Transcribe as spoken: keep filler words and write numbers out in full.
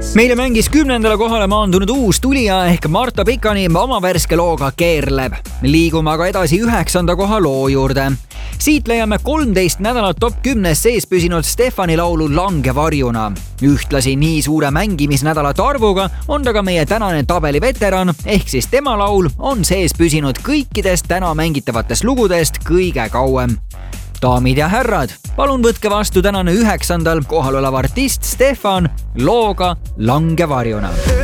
Meile mängis kümnendale kohale maandunud uus tulija ehk Marta Pikani oma värske looga Keerleb. Liigume aga edasi üheksanda koha loo juurde. Siit leiame kolmteist nädalat top kümnes sees püsinud Stefani laulu Langevarjuna. Ühtlasi nii suure mängimisnädalate arvuga on ta ka meie tänane tabeli veteran, ehk siis tema laul on sees püsinud kõikidest täna mängitavatest lugudest kõige kauem. Daamid ja härrad, palun võtke vastu tänane üheksandal kohal olev artist Stefan looga Langevarjuna.